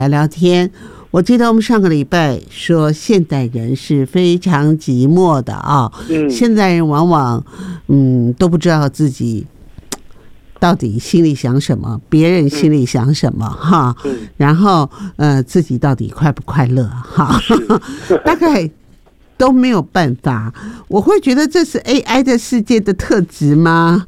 聊聊天。我记得我们上个礼拜说现代人是非常寂寞的啊，现代人往往都不知道自己到底心里想什么，别人心里想什么哈，然后自己到底快不快乐哈，大概都没有办法。我会觉得这是 AI 的世界的特质吗？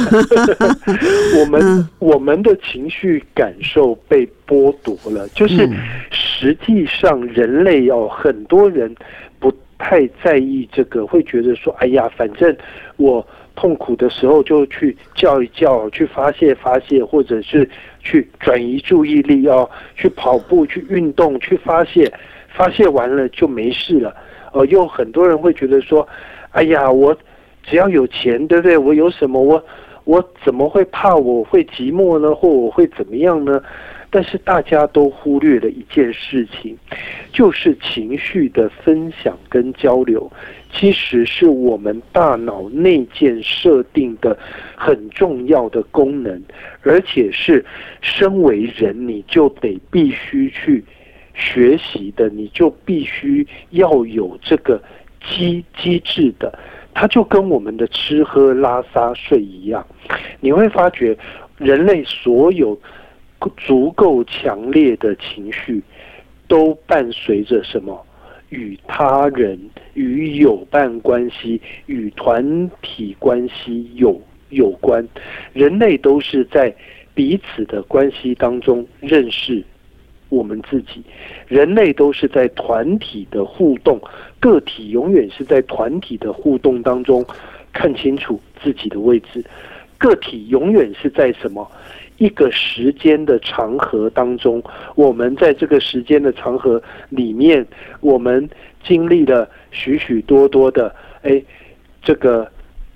我们的情绪感受被剥夺了，就是实际上人类很多人不太在意这个，会觉得说，哎呀，反正我痛苦的时候就去叫一叫，去发泄发泄，或者是去转移注意力，去跑步，去运动，去发泄，发泄完了就没事了。又很多人会觉得说，哎呀，我只要有钱，对不对？我有什么，我怎么会怕我会寂寞呢？或我会怎么样呢？但是大家都忽略了一件事情，就是情绪的分享跟交流，其实是我们大脑内建设定的很重要的功能，而且是身为人你就得必须去学习的，你就必须要有这个机制的。它就跟我们的吃喝拉撒睡一样，你会发觉人类所有足够强烈的情绪都伴随着什么？与他人、与友伴关系、与团体关系有关。人类都是在彼此的关系当中认识我们自己，人类都是在团体的互动，个体永远是在团体的互动当中看清楚自己的位置，个体永远是在什么？一个时间的长河当中，我们在这个时间的长河里面，我们经历了许许多多的这个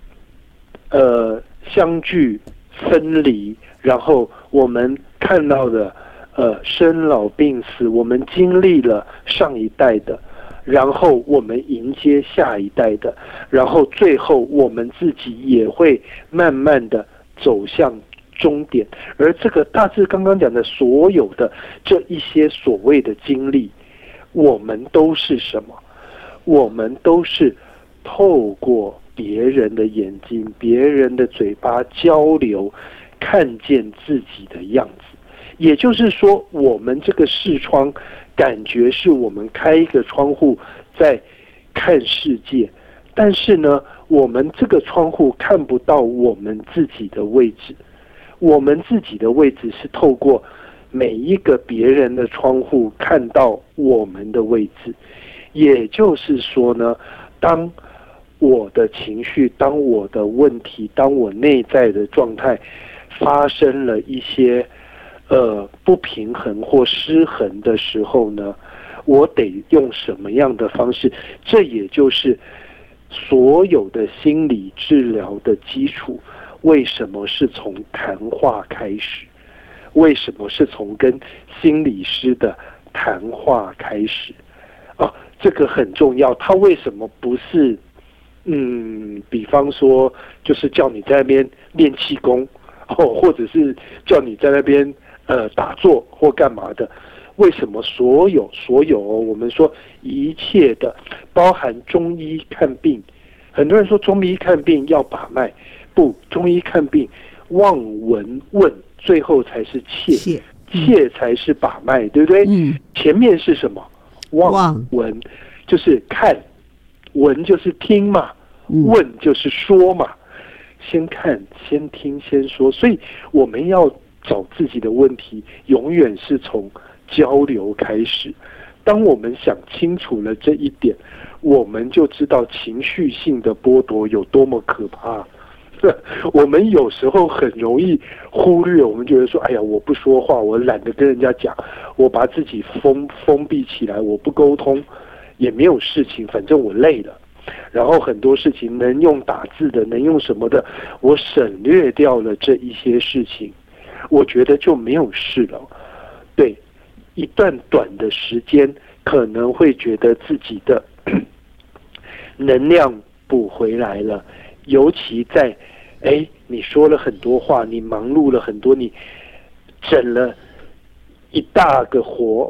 相聚分离，然后我们看到的生老病死，我们经历了上一代的，然后我们迎接下一代的，然后最后我们自己也会慢慢的走向终点。而这个大致刚刚讲的所有的这一些所谓的经历，我们都是什么？我们都是透过别人的眼睛、别人的嘴巴交流，看见自己的样子。也就是说，我们这个视窗感觉是我们开一个窗户在看世界，但是呢，我们这个窗户看不到我们自己的位置。我们自己的位置是透过每一个别人的窗户看到我们的位置。也就是说呢，当我的情绪，当我的问题，当我内在的状态发生了一些不平衡或失衡的时候呢，我得用什么样的方式？这也就是所有的心理治疗的基础。为什么是从谈话开始？为什么是从跟心理师的谈话开始？这个很重要。他为什么不是比方说就是叫你在那边练气功，或者是叫你在那边打坐或干嘛的？为什么所有我们说一切的，包含中医看病，很多人说中医看病要把脉，不，中医看病望闻问，最后才是切才是把脉，对不对？前面是什么？望闻就是看，闻就是听嘛，问就是说嘛。先看先听先说，所以我们要找自己的问题永远是从交流开始。当我们想清楚了这一点，我们就知道情绪性的剥夺有多么可怕。我们有时候很容易忽略，我们觉得说，哎呀，我不说话，我懒得跟人家讲，我把自己封闭起来，我不沟通也没有事情，反正我累了。然后很多事情能用打字的，能用什么的，我省略掉了这一些事情，我觉得就没有事了。对，一段短的时间可能会觉得自己的能量补回来了，尤其在你说了很多话，你忙碌了很多，你整了一大个活